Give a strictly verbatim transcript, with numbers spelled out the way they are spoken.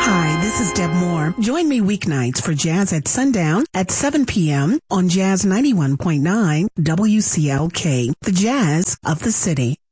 Hi, this is Deb Moore. Join me weeknights for Jazz at Sundown at seven p.m. on Jazz ninety-one point nine W C L K, the Jazz of the City.